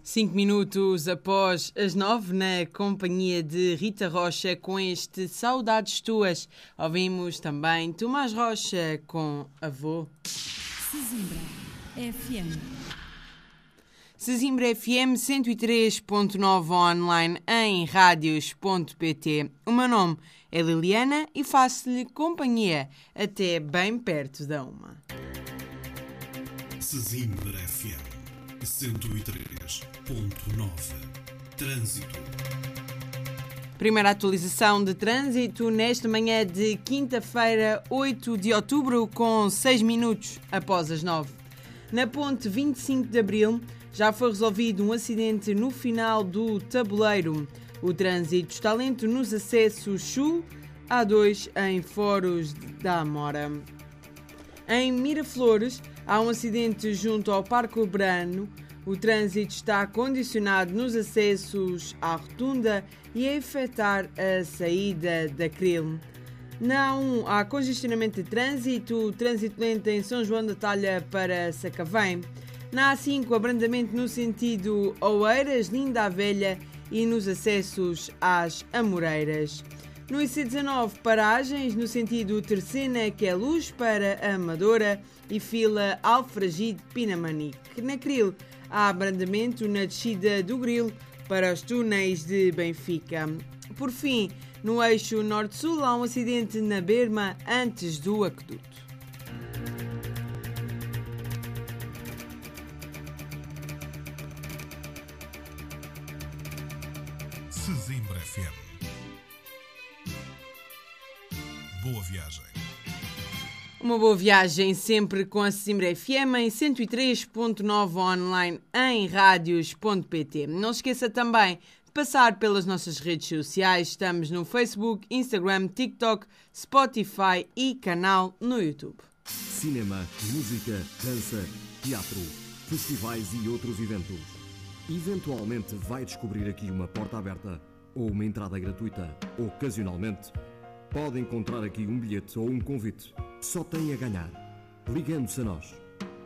5 minutos após as 9, na companhia de Rita Rocha, com este Saudades Tuas. Ouvimos também Tomás Rocha com Avô. Sesimbra FM. Sesimbra FM 103.9 online em radios.pt. O meu nome é Liliana e faço-lhe companhia até bem perto da 1. Sesimbra FM 103.9. Trânsito. Primeira atualização de trânsito nesta manhã de quinta-feira, 8 de outubro, com 6 minutos após as 9. Na ponte 25 de Abril já foi resolvido um acidente no final do tabuleiro. O trânsito está lento nos acessos Sul, A2 em Foros da Amora. Em Miraflores há um acidente junto ao Parque Urbano. O trânsito está condicionado nos acessos à rotunda e a afetar a saída da Cril. Na A1 há congestionamento de trânsito lento em São João da Talha para Sacavém. Na A5, abrandamento no sentido Oeiras, Linda a Velha e nos acessos às Amoreiras. No IC19, paragens no sentido Terceira, que é Luz para a Amadora, e fila Alfragide Pinamanique. Na Cril, há abrandamento na descida do Grilo para os túneis de Benfica. Por fim, no eixo Norte-Sul, há um acidente na Berma antes do aqueduto. Sesimbra FM. Boa viagem. Uma boa viagem sempre com a Sesimbra FM em 103.9 online em radios.pt. Não se esqueça também de passar pelas nossas redes sociais. Estamos no Facebook, Instagram, TikTok, Spotify e canal no YouTube. Cinema, música, dança, teatro, festivais e outros eventos. Eventualmente vai descobrir aqui uma porta aberta ou uma entrada gratuita. Ocasionalmente pode encontrar aqui um bilhete ou um convite. Só tem a ganhar, ligando-se a nós.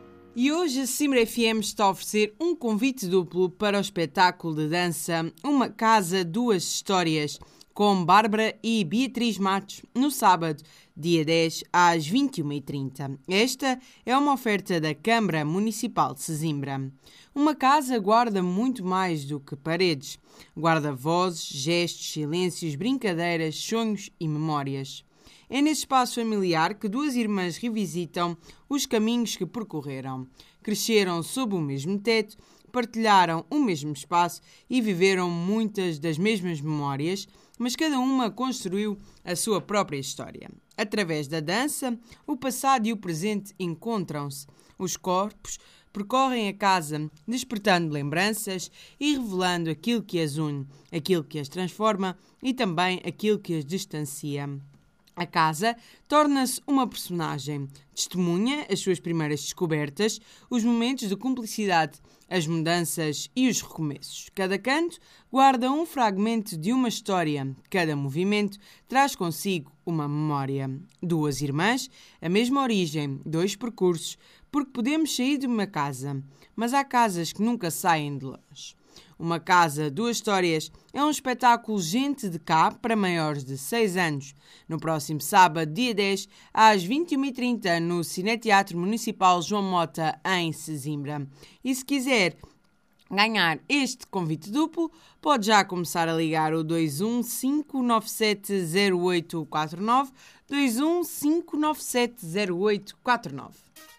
E hoje a Sesimbra FM está a oferecer um convite duplo para o espetáculo de dança Uma Casa, Duas Histórias, com Bárbara e Beatriz Matos, no sábado, dia 10, às 21h30. Esta é uma oferta da Câmara Municipal de Sesimbra. Uma casa guarda muito mais do que paredes. Guarda vozes, gestos, silêncios, brincadeiras, sonhos e memórias. É nesse espaço familiar que duas irmãs revisitam os caminhos que percorreram. Cresceram sob o mesmo teto, partilharam o mesmo espaço e viveram muitas das mesmas memórias, mas cada uma construiu a sua própria história. Através da dança, o passado e o presente encontram-se. Os corpos percorrem a casa, despertando lembranças e revelando aquilo que as une, aquilo que as transforma e também aquilo que as distancia. A casa torna-se uma personagem, testemunha as suas primeiras descobertas, os momentos de cumplicidade, as mudanças e os recomeços. Cada canto guarda um fragmento de uma história, cada movimento traz consigo uma memória. Duas irmãs, a mesma origem, dois percursos, porque podemos sair de uma casa, mas há casas que nunca saem de longe. Uma Casa, Duas Histórias é um espetáculo gente de cá para maiores de 6 anos. No próximo sábado, dia 10, às 21h30, no Cineteatro Municipal João Mota, em Sesimbra. E se quiser ganhar este convite duplo, pode já começar a ligar o 215970849, 215970849.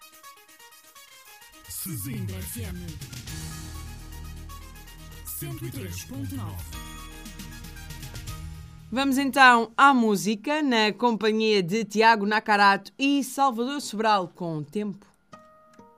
Sesimbra FM 103.9. Vamos então à música, na companhia de Tiago Nacarato e Salvador Sobral, com Tempo.